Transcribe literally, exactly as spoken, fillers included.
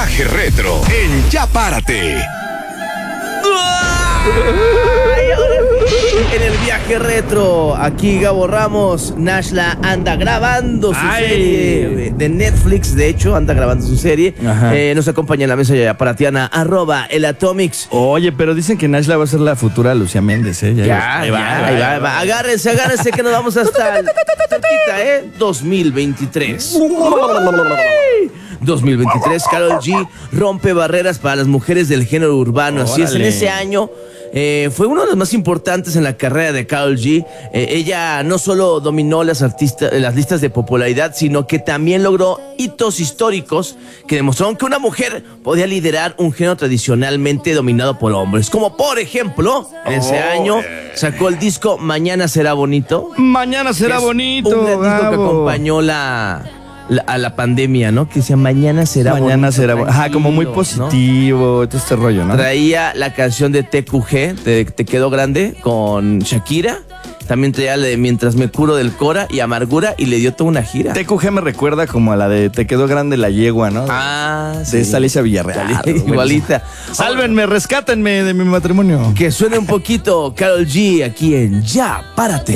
viaje retro en Ya Párate. En el viaje retro, aquí Gabo Ramos, Nashla anda grabando su Ay. serie de Netflix, de hecho, anda grabando su serie. Eh, nos acompaña en la mesa ya paratiana, arroba el Atomics. Oye, pero dicen que Nashla va a ser la futura Lucía Méndez, ¿eh? Ya, ya, ahí va, ahí va, ahí va. Agárrense, agárrense que nos vamos hasta el cerquita, ¿eh? dos mil veintitrés. dos mil veintitrés, Karol G rompe barreras para las mujeres del género urbano. Así es, en Órale. ese año eh, fue uno de los más importantes en la carrera de Karol G. Eh, ella no solo dominó las, artistas, las listas de popularidad, sino que también logró hitos históricos que demostraron que una mujer podía liderar un género tradicionalmente dominado por hombres. Como por ejemplo, en ese Oh, año eh. sacó el disco Mañana Será Bonito. Mañana será Es bonito. Un gran disco que Gabo. acompañó la, la- a la pandemia, ¿no? Que decía Mañana será bonito. Mañana será bonito. Ajá, como muy tranquilo, ¿no? positivo, todo este rollo, ¿no? Traía la canción de T Q G, Te, Te Quedó Grande, con Shakira. También traía la de Mientras me curo del Cora y Amargura, y le dio toda una gira. T Q G me recuerda como a la de Te quedó grande la yegua, ¿no? Ah, de sí. esta Alicia Villarreal. Igualita. Sálvenme, rescátenme de mi matrimonio. Que suene un poquito Karol G aquí en Ya Párate.